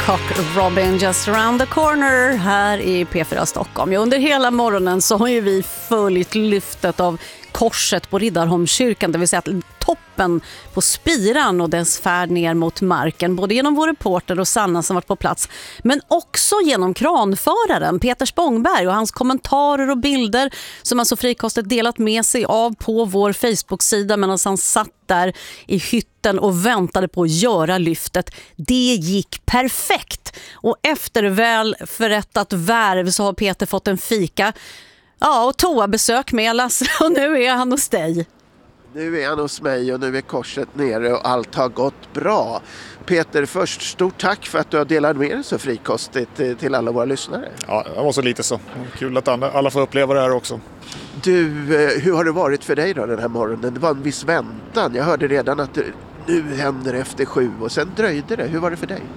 Cock Robin just around the corner här i P4 Stockholm. Under hela morgonen så har ju vi följt lyftet av korset på Riddarholmskyrkan, det vill säga att toppen på spiran och dess färd ner mot marken, både genom vår reporter och Sanna som varit på plats, men också genom kranföraren Peter Spångberg och hans kommentarer och bilder som han så frikostigt delat med sig av på vår Facebook-sida medan han satt där i hytten och väntade på att göra lyftet. Det gick perfekt. Och efter väl förrättat värv så har Peter fått en fika. Ja, och toabesök med Lasse och nu är han hos dig. Nu är han hos mig och nu är korset nere och allt har gått bra. Peter, först stort tack för att du har delat med dig så frikostigt till alla våra lyssnare. Ja, det var så lite så. Kul att alla får uppleva det här också. Du, hur har det varit för dig då den här morgonen? Det var en viss väntan. Jag hörde redan att nu händer efter 7 och sen dröjde det. Hur var det för dig?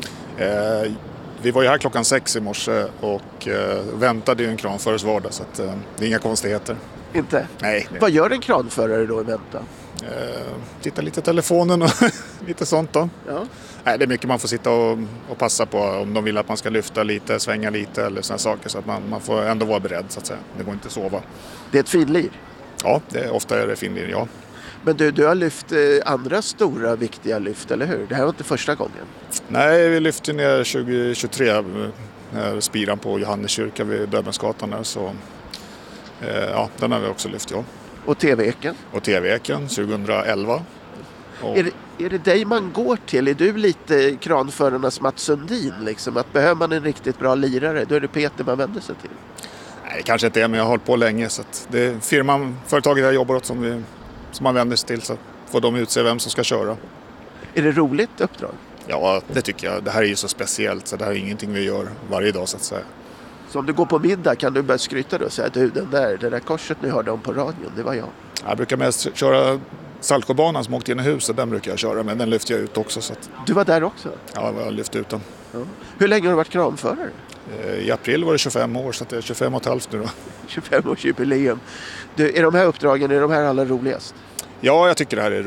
Vi var ju här klockan 6 i morse och väntade ju en kranförares vardag så att, det är inga konstigheter. Inte? Nej. Vad gör en kranförare då i väntan? Titta lite telefonen och lite sånt då. Ja. Nej, det är mycket man får sitta och passa på om de vill att man ska lyfta lite, svänga lite eller sådana saker så att man får ändå vara beredd så att säga. Det går inte att sova. Det är ett finlir? Ja, ofta är det finlir, ja. Men du har lyft andra stora viktiga lyft, eller hur? Det här var inte första gången. Nej, vi lyfte ner 2023 när spiran på Johanneskyrka vid Döbelnsgatan där så ja, den har vi också lyft, ja. Och TV-eken? Och TV-eken 2011. Och... Är det dig man går till? Är du lite kranförarnas Mats Sundin liksom? Att behöver man en riktigt bra lirare, då är det Peter man vänder sig till? Nej, kanske inte är, men jag har hållit på länge så att det är företaget jag jobbar åt som man vänder sig till så får de utse vem som ska köra. Är det roligt uppdrag? Ja, det tycker jag. Det här är ju så speciellt så det här är ingenting vi gör varje dag så att säga. Så om du går på middag kan du börja skryta då och säga du, det där korset ni hörde om på radion, det var jag. Jag brukar mest köra Saltsjöbanan som åkte in i huset, den brukar jag köra men den lyfter jag ut också. Så att... Du var där också? Ja, jag har lyft ut den. Ja. Hur länge har du varit kranförare? I april var det 25 år så det är 25,5 nu då. 25 års jubileum. Är de här uppdragen, är de här alla roligast? Ja, jag tycker det här är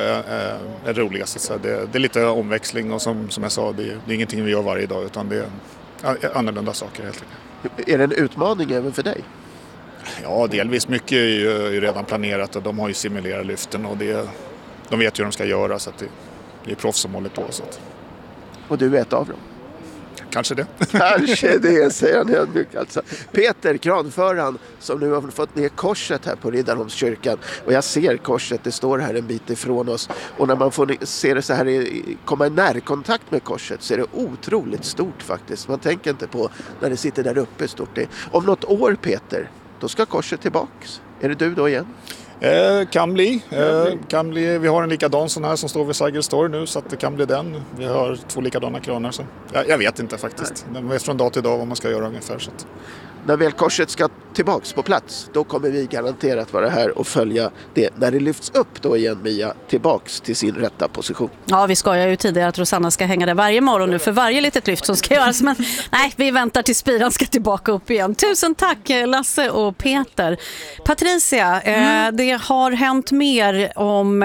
roligast. Så det är lite omväxling och som jag sa, det är ingenting vi gör varje dag utan det är annorlunda saker helt enkelt. Är det en utmaning även för dig? Ja, delvis. Mycket är ju redan planerat och de har ju simulerat lyften och de vet ju hur de ska göra så att det är proffs som håller på. Så att... Och du är ett av dem? Kanske det. Kanske det, säger han helt mycket alltså. Peter, kranföraren, som nu har fått ner korset här på Riddarholmskyrkan. Och jag ser korset, det står här en bit ifrån oss. Och när man får se det så här, komma i närkontakt med korset så är det otroligt stort faktiskt. Man tänker inte på när det sitter där uppe stort det. Om något år, Peter, då ska korset tillbaks. Är det du då igen? Kan bli. Vi har en likadan sån här som står vid Sergels torg nu så att det kan bli den. Vi har 2 likadana kranar. Så. Jag vet inte faktiskt. De vet från dag till dag vad man ska göra ungefär. Så att... När väl korset ska tillbaks på plats, då kommer vi garanterat vara här och följa det. När det lyfts upp då igen, Mia, tillbaks till sin rätta position. Ja, vi skojar ju tidigare att Rosanna ska hänga där varje morgon nu för varje litet lyft som ska göras. Men nej, vi väntar till spiran ska tillbaka upp igen. Tusen tack Lasse och Peter. Patricia, det har hänt mer om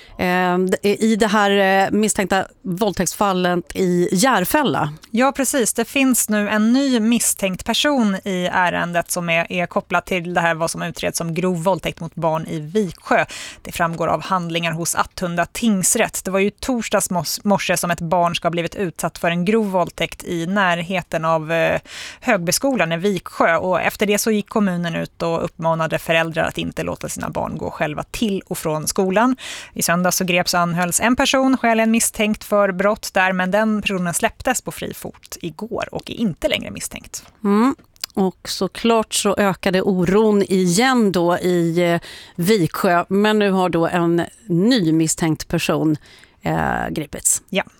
i det här misstänkta våldtäktsfallet i Järfälla. Ja, precis. Det finns nu en ny misstänkt person i ärendet som är kopplat till det här vad som utreds som grov våldtäkt mot barn i Viksjö. Det framgår av handlingar hos Attunda tingsrätt. Det var ju torsdags morse som ett barn ska ha blivit utsatt för en grov våldtäkt i närheten av Högbyskolan i Viksjö. Och efter det så gick kommunen ut och uppmanade föräldrar att inte låta sina barn gå själva till och från skolan. I söndag så greps och anhölls en person skäligen misstänkt för brott där, men den personen släpptes på fri fot igår och är inte längre misstänkt. Och såklart så ökade oron igen då i Viksjö, men nu har då en ny misstänkt person gripits. Ja.